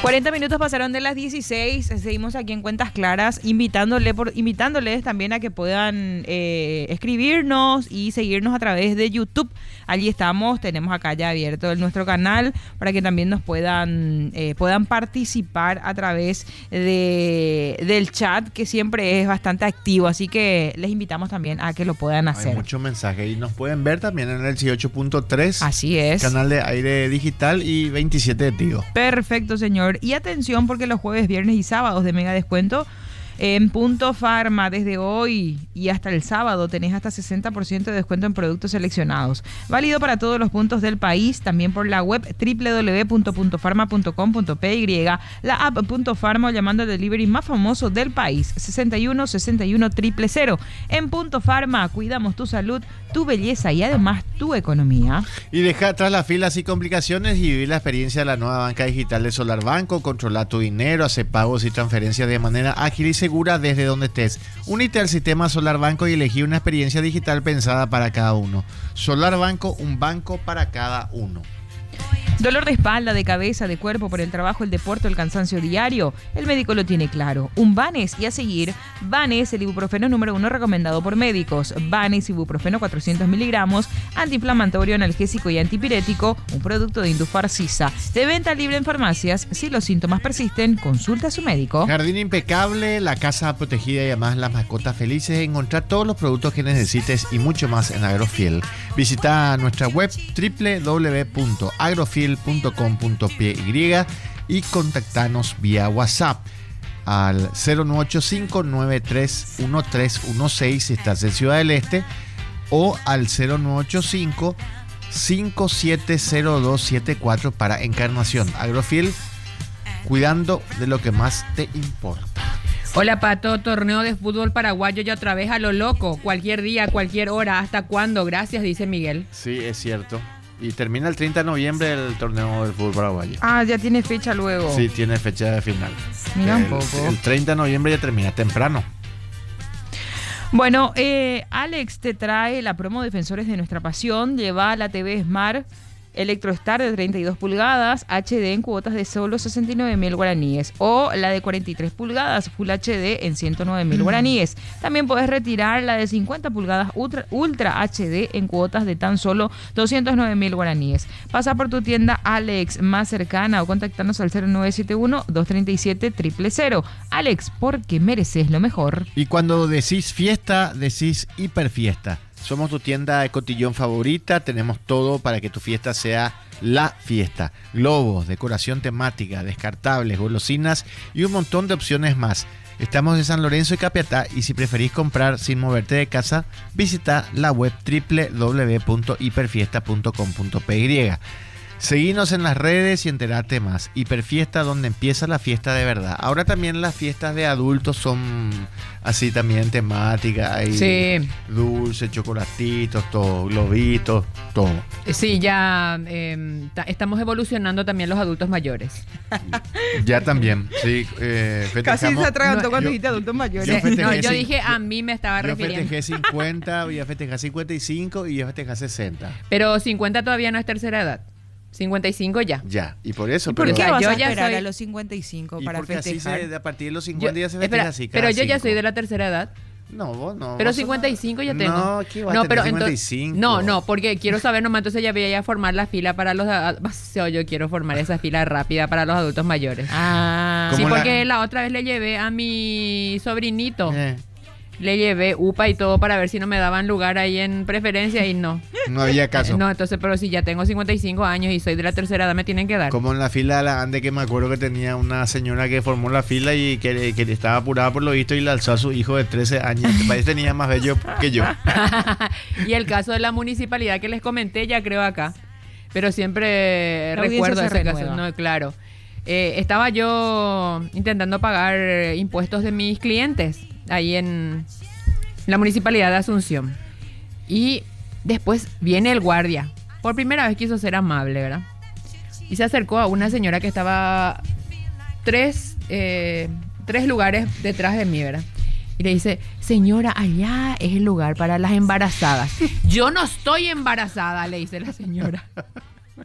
40 minutos pasaron de las 16, seguimos aquí en Cuentas Claras, invitándoles también a que puedan escribirnos y seguirnos a través de YouTube. Allí estamos, tenemos acá ya abierto nuestro canal para que también nos puedan participar a través del chat, que siempre es bastante activo, así que les invitamos también a que lo puedan hacer. Hay muchos mensajes y nos pueden ver también en el 18.3. Así es. Canal de aire digital y 27 de Tigo. Perfecto, señor. Y atención, porque los jueves, viernes y sábados de mega descuento en Punto Pharma, desde hoy y hasta el sábado tenés hasta 60% de descuento en productos seleccionados. Válido para todos los puntos del país, también por la web www.puntofarma.com.py, la app Punto Pharma o llamando al delivery más famoso del país, 61 61 000. En Punto Pharma cuidamos tu salud, tu belleza y además tu economía. Y deja atrás las filas y complicaciones y vivir la experiencia de la nueva banca digital de Solar Banco. Controla tu dinero, hace pagos y transferencias de manera ágil y segura desde donde estés. Únete al sistema Solar Banco y elegí una experiencia digital pensada para cada uno. Solar Banco, un banco para cada uno. Dolor de espalda, de cabeza, de cuerpo por el trabajo, el deporte, el cansancio diario. El médico lo tiene claro. Un Vanes y a seguir. Vanes, el ibuprofeno número 1 recomendado por médicos. Vanes, ibuprofeno 400 miligramos, antiinflamatorio, analgésico y antipirético. Un producto de Indufar Sisa. De venta libre en farmacias. Si los síntomas persisten, consulta a su médico. Jardín impecable, la casa protegida y además las mascotas felices. Encontrar todos los productos que necesites y mucho más en Agrofiel. Visita nuestra web www.agrofiel.com.py y contactanos vía WhatsApp al 0985-931316 si estás en Ciudad del Este o al 0985-570274 para Encarnación. Agrofiel, cuidando de lo que más te importa. Hola, Pato, torneo de fútbol paraguayo ya otra vez a lo loco, cualquier día, cualquier hora, ¿hasta cuándo? Gracias, dice Miguel. Sí, es cierto. Y termina el 30 de noviembre el torneo del fútbol paraguayo. Ah, ya tiene fecha luego. Sí, tiene fecha de final. Mira un poco. El 30 de noviembre ya termina, temprano. Bueno, Alex te trae la promo Defensores de Nuestra Pasión. Lleva la TV Smart Electrostar de 32 pulgadas HD en cuotas de solo 69.000 guaraníes o la de 43 pulgadas Full HD en 109.000 guaraníes. También puedes retirar la de 50 pulgadas Ultra HD en cuotas de tan solo 209.000 guaraníes. Pasa por tu tienda Alex más cercana o contactarnos al 0971-237-000. Alex, porque mereces lo mejor. Y cuando decís fiesta, decís hiperfiesta. Somos tu tienda de cotillón favorita, tenemos todo para que tu fiesta sea la fiesta. Globos, decoración temática, descartables, golosinas y un montón de opciones más. Estamos en San Lorenzo y Capiatá y si preferís comprar sin moverte de casa, visita la web www.hiperfiesta.com.py. Seguinos en las redes y enterate más. Hiperfiesta, donde empieza la fiesta de verdad. Ahora también las fiestas de adultos son así también temáticas. Hay sí, dulces, chocolatitos, todo, globitos, todo. Sí, ya estamos evolucionando también los adultos mayores. Ya también, sí. Casi se atragantó cuando dijiste adultos mayores. Yo dije a mí me estaba refiriendo. Yo festejé 50, voy a festejar 55 y voy a festejar 60. Pero 50 todavía no es tercera edad. 55 ya. Ya, y por eso. ¿Y por qué vas yo a ya esperar soy a los 55 y para porque festejar? así a partir de los 50 ya se festeja así. Pero yo ya 5. soy de la tercera edad. No, vos no. Pero vos 55 ya tengo. No, ¿qué va a no, tener pero 55? No, porque quiero saber nomás, entonces ya voy a formar la fila para los... Yo quiero formar esa fila rápida para los adultos mayores. Ah, sí, ¿Cómo porque la otra vez le llevé a mi sobrinito. Le llevé UPA y todo para ver si no me daban lugar ahí en preferencia y no. No había caso. No, entonces, pero si ya tengo 55 años y soy de la tercera edad, me tienen que dar. Como en la fila de la ANDE, que me acuerdo que tenía una señora que formó la fila y que estaba apurada por lo visto y le alzó a su hijo de 13 años. Que parece tenía más bello que yo. Y el caso de la municipalidad que les comenté, ya creo acá. Pero siempre recuerdo ese caso. No, claro. Estaba yo intentando pagar impuestos de mis clientes ahí en la municipalidad de Asunción. Y después viene el guardia. Por primera vez quiso ser amable, ¿verdad? Y se acercó a una señora que estaba tres lugares detrás de mí, ¿verdad? Y le dice, señora, allá es el lugar para las embarazadas. Yo no estoy embarazada, le dice la señora.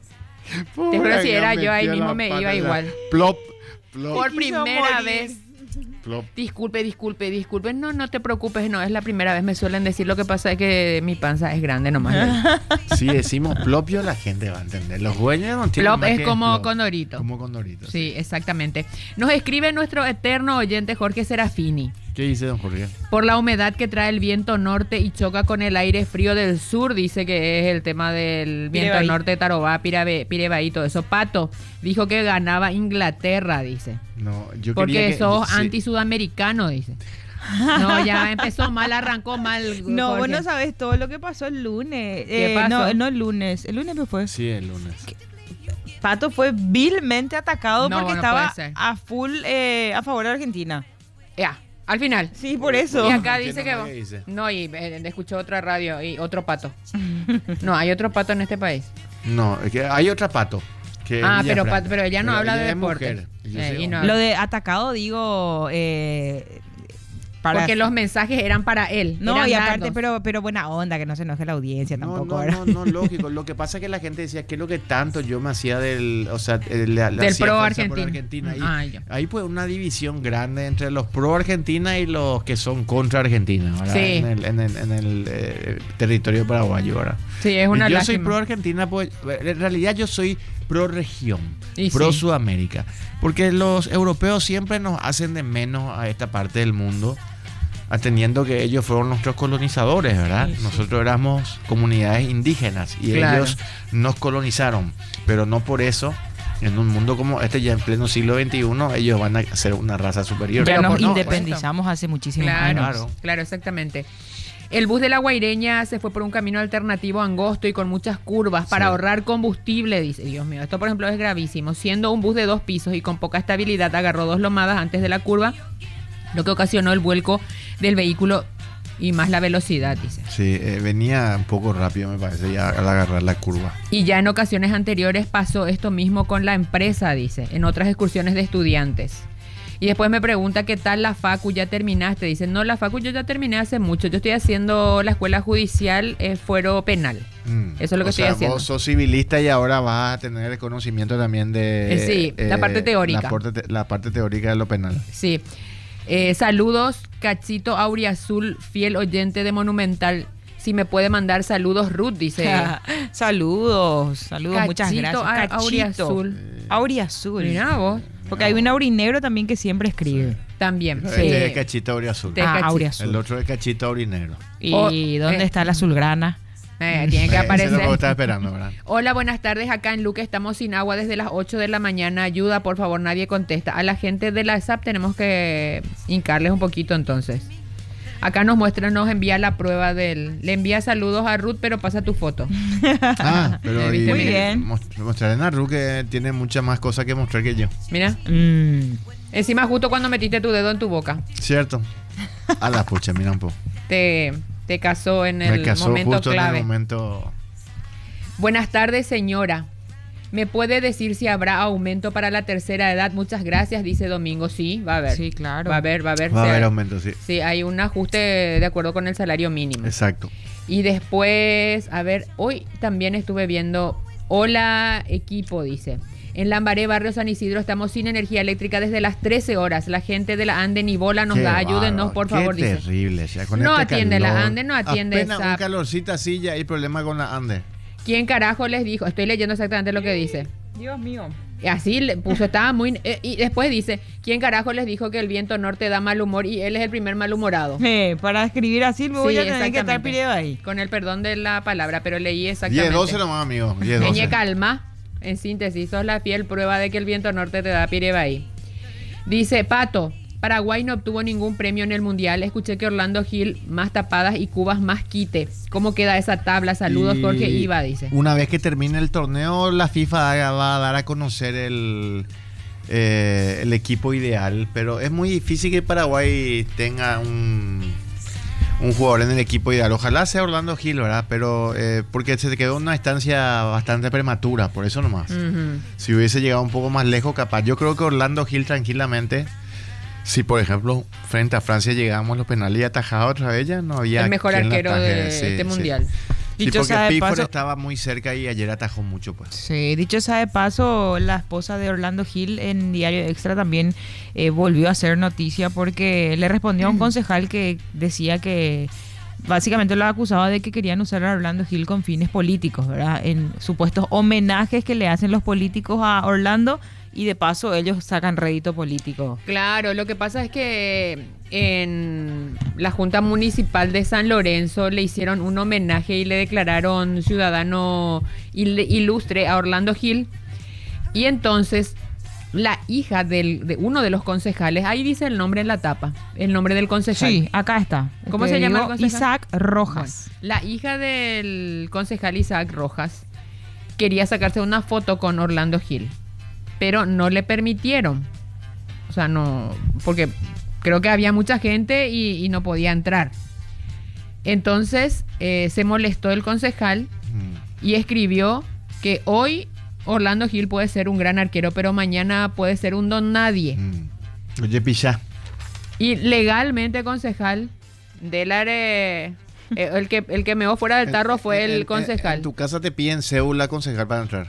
Te juro, si era yo ahí mismo me iba igual. Plop, plop. Por primera vez. Plop. Disculpe. No te preocupes, no, es la primera vez. Me suelen decir, lo que pasa es que mi panza es grande nomás. Si decimos plopio, la gente va a entender. Los dueños no tienen Plop más es que como plop. condorito. Como condorito. Sí, exactamente. Nos escribe nuestro eterno oyente Jorge Serafini. ¿Qué dice don Jorge? Por la humedad que trae el viento norte y choca con el aire frío del sur, dice que es el tema del viento Pirebaí. norte, Tarobá, Pirebaí, todo eso. Pato dijo que ganaba Inglaterra, dice. No, yo quería Porque que... sos sí. anti-sudamericano, dice. No, ya empezó mal, arrancó mal. No, Jorge. vos no sabes todo lo que pasó el lunes. ¿Qué pasó? No el lunes. El lunes me fue. Sí, el lunes. Pato fue vilmente atacado No, porque no estaba puede ser. a full a favor de Argentina. Ya, al final. Sí, por eso. Y acá No dice que... entiendo qué dice. No, y escuchó otra radio y otro pato. No, hay otro pato en este país. No, es que hay otra pato. Que Ah, Villa pero, Franca. pero ella no habla ella de es deporte. mujer. Yo soy Y no hombre. habla. Lo de atacado, digo, para... Porque los mensajes eran para él. No, eran y aparte, dardos. pero buena onda, que no se enoje la audiencia No, tampoco. no, ¿verdad? no, lógico. Lo que pasa es que la gente decía, ¿qué es lo que tanto yo me hacía del... O sea, la Del hacía pro fuerza por Argentina. Y Ah, ya. ahí pues una división grande entre los pro Argentina y los que son contra Argentina, ¿verdad? Sí. En el territorio paraguayo, ¿verdad? Sí, es una Y yo lástima. soy pro Argentina, pues en realidad yo soy pro región, Y pro sí. Sudamérica, porque los europeos siempre nos hacen de menos a esta parte del mundo, atendiendo que ellos fueron nuestros colonizadores, ¿verdad? Sí, sí. Nosotros éramos comunidades indígenas y Claro. ellos nos colonizaron, pero no por eso. En un mundo como este, ya en pleno siglo XXI, ellos van a ser una raza superior. Ya Pero nos no, independizamos hace muchísimos Claro, años. claro, exactamente. El bus de la Guaireña se fue por un camino alternativo angosto y con muchas curvas para Sí. ahorrar combustible, dice. Dios mío, esto por ejemplo es gravísimo. Siendo un bus de 2 pisos y con poca estabilidad, agarró 2 lomadas antes de la curva, lo que ocasionó el vuelco del vehículo y más la velocidad, dice. Sí, venía un poco rápido, me parece, ya al agarrar la curva. Y ya en ocasiones anteriores pasó esto mismo con la empresa, dice, en otras excursiones de estudiantes. Y después me pregunta qué tal la facu, ¿ya terminaste? Dice, no, la facu yo ya terminé hace mucho. Yo estoy haciendo la escuela judicial, fuero penal. Eso es lo que O estoy sea, haciendo. Vos sos civilista y ahora vas a tener el conocimiento también de... Sí, la parte teórica. La parte teórica de lo penal. Sí. Saludos, Cachito Auriazul, fiel oyente de Monumental. Si me puede mandar saludos, Ruth, dice. Saludos, muchas Cachito gracias. Auriazul. Auriazul. Mirá vos. Porque hay un aurinegro también que siempre escribe. También. Este es Cachito Auriazul. De Cachito. Auriazul. El otro es Cachito Aurinegro. ¿Y Oh, dónde está la azulgrana? Tiene que Eso es lo aparecer. que vos estás esperando, ¿verdad? Hola, buenas tardes. Acá en Luque estamos sin agua desde las 8 de la mañana. Ayuda, por favor, nadie contesta. A la gente de la SAP tenemos que hincarles un poquito entonces. Acá nos envía la prueba del... Le envía saludos a Ruth, pero pasa tu foto. Ah, pero ¿Viste? Muy bien. Mostraré a Naru que tiene muchas más cosas que mostrar que yo. Mira. Encima justo cuando metiste tu dedo en tu boca. ¿Cierto? A la pucha, mira un poco. Te casó en Me el casó momento justo clave. en el momento... Buenas tardes, señora. ¿Me puede decir si habrá aumento para la tercera edad? Muchas gracias, dice Domingo. Sí, va a haber. Sí, claro. Va a haber. Va a Sí, haber aumento, sí. Sí, hay un ajuste de acuerdo con el salario mínimo. Exacto. Y después, a ver, hoy también estuve viendo, hola equipo, dice. En Lambaré, barrio San Isidro, estamos sin energía eléctrica desde las 13 horas. La gente de la ANDE ni bola nos Qué da, ayúdennos, bárbaro, por favor, qué dice. terrible. O sea, con No este atiende la calor, ANDE, no atiende apenas un SAP. calorcito así ya hay problema con la ANDE. ¿Quién carajo les dijo? Estoy leyendo exactamente lo que dice. Dios mío. Y así le puso, estaba muy... y después dice, ¿quién carajo les dijo que el viento norte da mal humor? Y él es el primer malhumorado. Para escribir así me voy a tener que estar exactamente. pidiendo ahí. Con el perdón de la palabra, pero leí exactamente. 10-12 nomás, amigo. 10-12. Eñe calma. En síntesis, sos la fiel prueba de que el viento norte te da Pirebaí. Dice, Pato, Paraguay no obtuvo ningún premio en el Mundial. Escuché que Orlando Gil más tapadas y Cubas más quite. ¿Cómo queda esa tabla? Saludos, Y Jorge Iba, dice. Una vez que termine el torneo, la FIFA va a dar a conocer el equipo ideal, pero es muy difícil que Paraguay tenga un jugador en el equipo ideal. Ojalá sea Orlando Gil, ¿verdad? Pero porque se quedó en una estancia bastante prematura, por eso nomás. Ujú. Si hubiese llegado un poco más lejos, capaz. Yo creo que Orlando Gil tranquilamente, si por ejemplo frente a Francia llegamos los penales y atajaba otra vez, ya no había El mejor quien la arquero ataje. de Sí, este sí. Mundial. Sí, porque Pickford estaba muy cerca y ayer atajó mucho, pues. Sí, dicho sea de paso, la esposa de Orlando Gil en Diario Extra también volvió a hacer noticia porque le respondió a un concejal que decía que básicamente lo acusaba de que querían usar a Orlando Gil con fines políticos, ¿verdad? En supuestos homenajes que le hacen los políticos a Orlando y de paso ellos sacan rédito político. Claro, lo que pasa es que en la Junta Municipal de San Lorenzo le hicieron un homenaje y le declararon ciudadano ilustre a Orlando Gil. Y entonces la hija de uno de los concejales, ahí dice el nombre en la tapa, el nombre del concejal. Sí, acá está. ¿Cómo se llama el concejal? Isaac Rojas. Bueno, la hija del concejal Isaac Rojas quería sacarse una foto con Orlando Gil, pero no le permitieron. O sea, no, porque creo que había mucha gente y no podía entrar. Entonces se molestó el concejal y escribió que hoy Orlando Gil puede ser un gran arquero, pero mañana puede ser un don nadie. Oye, picha. Y legalmente, concejal del área, el que meó fuera del tarro fue el concejal. En tu casa te piden cédula concejal para entrar.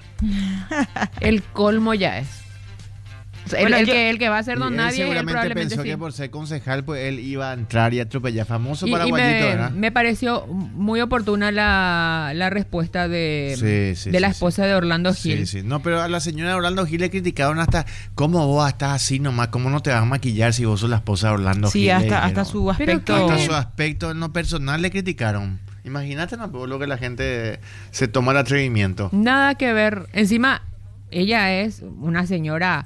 El colmo ya es. Bueno, el que va a ser don nadie, seguramente probablemente pensó sí. Que por ser concejal, pues él iba a entrar y atropellar. Famoso paraguayito, ¿verdad? Me pareció muy oportuna la respuesta de la esposa de Orlando Gil. Sí. No, pero a la señora Orlando Gil le criticaron hasta cómo vos estás así nomás, cómo no te vas a maquillar si vos sos la esposa de Orlando Gil. Sí, hasta su aspecto. Hasta su aspecto en lo personal le criticaron. Imagínate lo que la gente se toma el atrevimiento. Nada que ver. Encima, ella es una señora...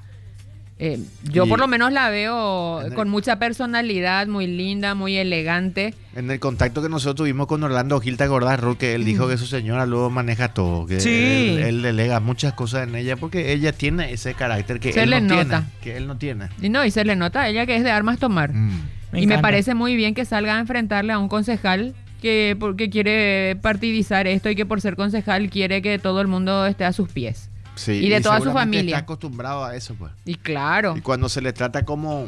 yo por lo menos la veo con mucha personalidad, muy linda, muy elegante. En el contacto que nosotros tuvimos con Orlando Gil, ¿te acordás, Ruth? Que él dijo que su señora luego maneja todo, que sí. él delega muchas cosas en ella porque ella tiene ese carácter que se él le no nota. tiene. Que él no tiene. Y se le nota a ella que es de armas tomar. Me parece muy bien que salga a enfrentarle a un concejal que porque quiere partidizar esto y que por ser concejal quiere que todo el mundo esté a sus pies. Sí, y de toda su familia. Está acostumbrado a eso, pues. Y claro. Y cuando se le trata como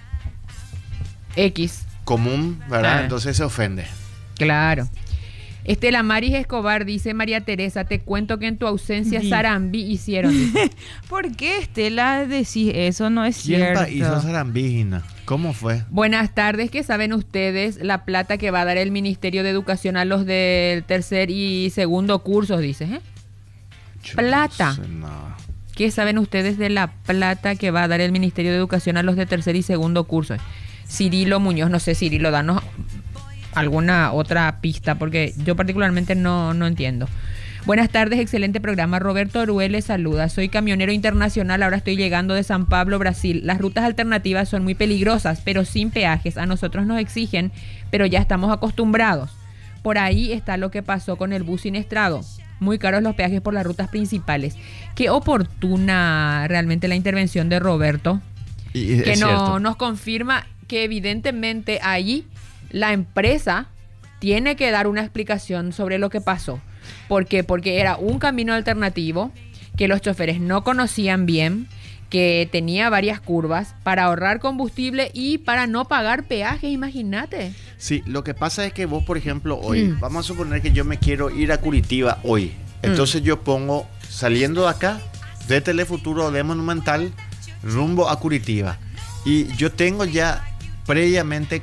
X común, ¿verdad? Entonces se ofende. Claro. Estela Maris Escobar dice: María Teresa, te cuento que en tu ausencia Sarambí hicieron. ¿Por qué, Estela, decís eso? No es cierto. ¿Quién hizo Sarambí, Gina? ¿Cómo fue? Buenas tardes. ¿Qué saben ustedes la plata que va a dar el Ministerio de Educación a los del tercer y segundo cursos? Dice, plata. No sé nada. ¿Qué saben ustedes de la plata que va a dar el Ministerio de Educación a los de tercer y segundo curso? Cirilo Muñoz, no sé, Cirilo, danos alguna otra pista, porque yo particularmente no entiendo. Buenas tardes, excelente programa. Roberto Oruel les saluda. Soy camionero internacional, ahora estoy llegando de San Pablo, Brasil. Las rutas alternativas son muy peligrosas, pero sin peajes. A nosotros nos exigen, pero ya estamos acostumbrados. Por ahí está lo que pasó con el bus siniestrado. Muy caros los peajes por las rutas principales. Qué oportuna realmente la intervención de Roberto, que nos confirma que evidentemente ahí la empresa tiene que dar una explicación sobre lo que pasó. ¿Por qué? Porque era un camino alternativo que los choferes no conocían bien, que tenía varias curvas para ahorrar combustible y para no pagar peajes, imagínate. Sí, lo que pasa es que vos, por ejemplo, hoy, vamos a suponer que yo me quiero ir a Curitiba hoy. Entonces yo pongo, saliendo de acá, de Telefuturo, de Monumental, rumbo a Curitiba. Y yo tengo ya previamente,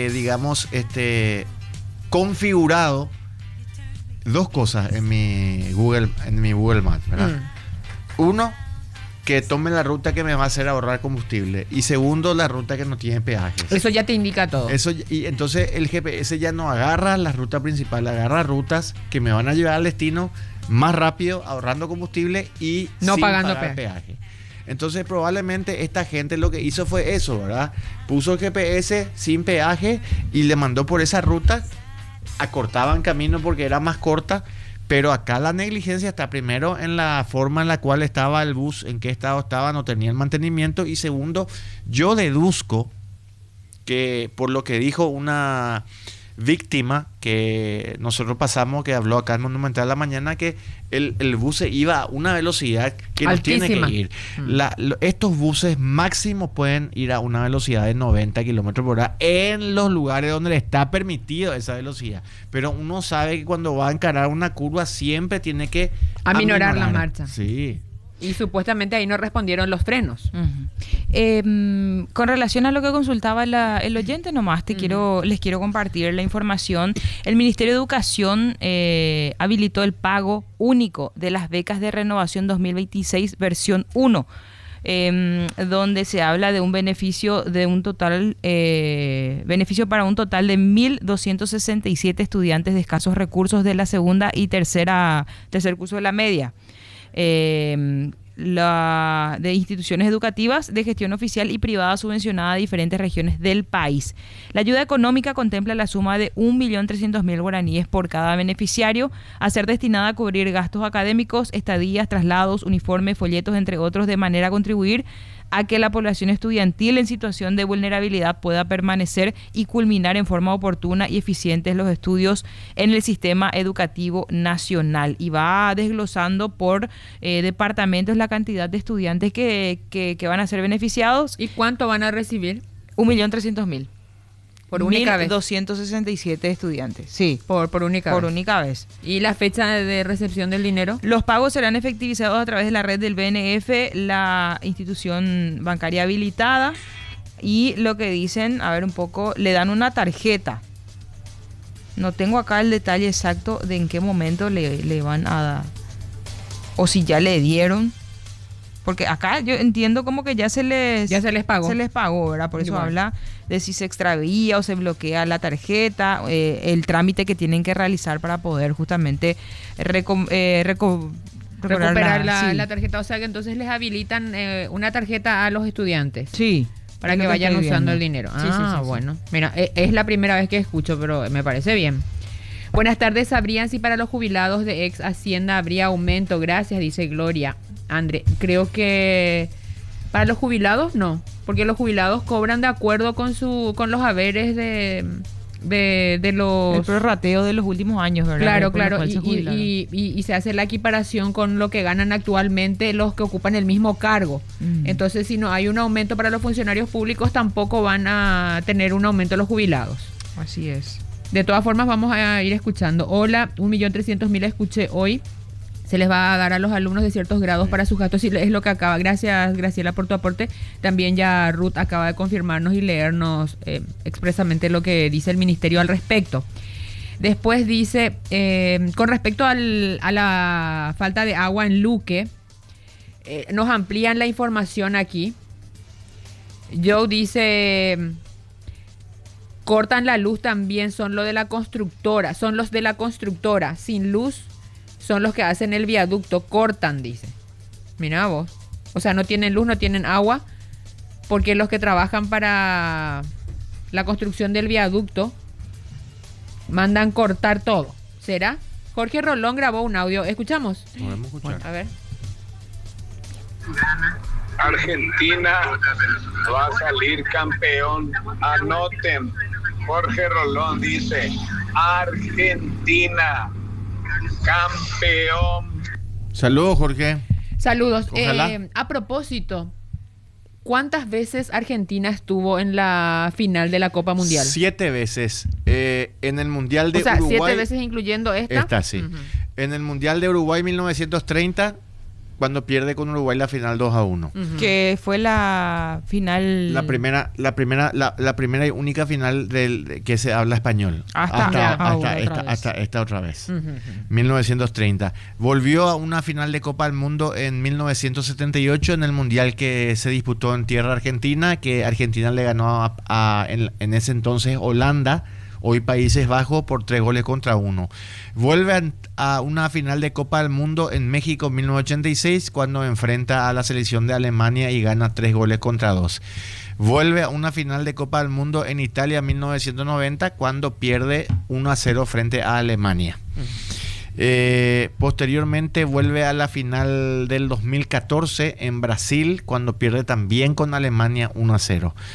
configurado dos cosas en mi Google Maps, ¿verdad? Uno, que tome la ruta que me va a hacer ahorrar combustible. Y segundo, la ruta que no tiene peajes. Eso ya te indica todo. Y entonces el GPS ya no agarra la ruta principal, agarra rutas que me van a llevar al destino más rápido, ahorrando combustible y no sin pagando pagar peaje. Entonces probablemente esta gente lo que hizo fue eso, ¿verdad? Puso el GPS sin peaje y le mandó por esa ruta. Acortaban camino porque era más corta. Pero acá la negligencia está primero en la forma en la cual estaba el bus, en qué estado estaba, no tenía el mantenimiento. Y segundo, yo deduzco que por lo que dijo una víctima que nosotros pasamos, que habló acá en Monumental a la mañana, que el bus se iba a una velocidad que no tiene que ir. Estos buses máximo pueden ir a una velocidad de 90 kilómetros por hora en los lugares donde le está permitido esa velocidad. Pero uno sabe que cuando va a encarar una curva siempre tiene que aminorar la marcha. Sí. Y supuestamente ahí no respondieron los frenos. Con relación a lo que consultaba el oyente, nomás les quiero compartir la información. El Ministerio de Educación habilitó el pago único de las becas de renovación 2026 versión 1, donde se habla de un beneficio de un total beneficio para un total de 1.267 estudiantes de escasos recursos de la segunda y tercer curso de la media. De instituciones educativas de gestión oficial y privada subvencionada a diferentes regiones del país. La ayuda económica contempla la suma de 1.300.000 guaraníes por cada beneficiario, a ser destinada a cubrir gastos académicos, estadías, traslados, uniformes, folletos, entre otros, de manera a contribuir a que la población estudiantil en situación de vulnerabilidad pueda permanecer y culminar en forma oportuna y eficiente los estudios en el sistema educativo nacional. Y va desglosando por departamentos la cantidad de estudiantes que van a ser beneficiados. ¿Y cuánto van a recibir? 1.300.000. Por única vez. 1.267 estudiantes, sí. Por única vez. Por única vez. ¿Y la fecha de recepción del dinero? Los pagos serán efectivizados a través de la red del BNF, la institución bancaria habilitada, y lo que dicen, a ver un poco, le dan una tarjeta. No tengo acá el detalle exacto de en qué momento le van a dar, o si ya le dieron. Porque acá yo entiendo como que ya se les pagó. Se les pagó, ¿verdad? Por eso igual habla de si se extravía o se bloquea la tarjeta, el trámite que tienen que realizar para poder justamente recuperar la tarjeta. O sea que entonces les habilitan una tarjeta a los estudiantes. Sí. Para que vayan usando el dinero. Sí, bueno. Sí. Mira, es la primera vez que escucho, pero me parece bien. Buenas tardes, ¿sabrían si para los jubilados de ex Hacienda habría aumento? Gracias, dice Gloria. André, creo que para los jubilados no, porque los jubilados cobran de acuerdo con los haberes de los... El prorrateo de los últimos años, ¿verdad? Claro, y se hace la equiparación con lo que ganan actualmente los que ocupan el mismo cargo. Entonces, si no hay un aumento para los funcionarios públicos, tampoco van a tener un aumento los jubilados. Así es. De todas formas, vamos a ir escuchando. Hola, 1.300.000 escuché hoy. Se les va a dar a los alumnos de ciertos grados para sus gastos. Y es lo que acaba. Gracias, Graciela, por tu aporte. También ya Ruth acaba de confirmarnos y leernos expresamente lo que dice el ministerio al respecto. Después dice, con respecto a la falta de agua en Luque, nos amplían la información aquí. Joe dice, cortan la luz también, son los de la constructora, sin luz. Son los que hacen el viaducto, cortan, dice. Mira vos. O sea, no tienen luz, no tienen agua, porque los que trabajan para la construcción del viaducto mandan cortar todo. ¿Será? Jorge Rolón grabó un audio. ¿Escuchamos? Podemos escuchar. Bueno, a ver. Argentina va a salir campeón. Anoten. Jorge Rolón dice, Argentina campeón. Saludos, Jorge. Saludos. A propósito, ¿cuántas veces Argentina estuvo en la final de la Copa Mundial? 7 veces. En el Mundial de Uruguay. 7 veces incluyendo esta. Esta, sí. En el Mundial de Uruguay 1930, cuando pierde con Uruguay la final 2-1. Que fue la final... La primera y única final que se habla español. Hasta esta otra vez. 1930. Volvió a una final de Copa del Mundo en 1978 en el Mundial que se disputó en tierra argentina, que Argentina le ganó en ese entonces Holanda, hoy Países Bajos, por 3-1. Vuelve a una final de Copa del Mundo en México en 1986, cuando enfrenta a la selección de Alemania y gana 3-2. Vuelve a una final de Copa del Mundo en Italia en 1990, cuando pierde 1-0 frente a Alemania. Posteriormente vuelve a la final del 2014 en Brasil, cuando pierde también con Alemania 1-0.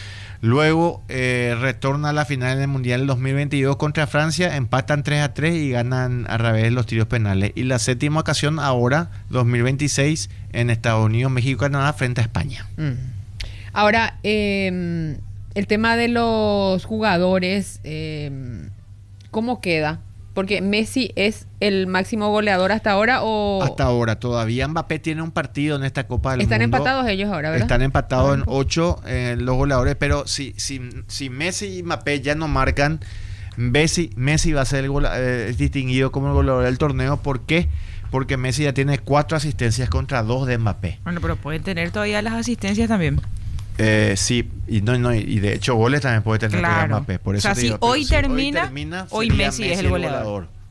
Luego retorna a la final del Mundial del 2022 contra Francia, empatan 3-3 y ganan a través de los tiros penales. Y la séptima ocasión ahora, 2026, en Estados Unidos, México, Canadá, frente a España. Ahora, el tema de los jugadores, ¿cómo queda? Porque Messi es el máximo goleador hasta ahora o... Hasta ahora, todavía Mbappé tiene un partido en esta Copa del Mundo. Están empatados ellos ahora, ¿verdad? Están empatados en 8 los goleadores, pero si Messi y Mbappé ya no marcan, Messi va a ser distinguido como el goleador del torneo. ¿Por qué? Porque Messi ya tiene 4 asistencias contra 2 de Mbappé. Bueno, pero pueden tener todavía las asistencias también. Sí, y y de hecho goles también puede tener Mbappé. Por eso o sea, si hoy termina, hoy Messi es el goleador.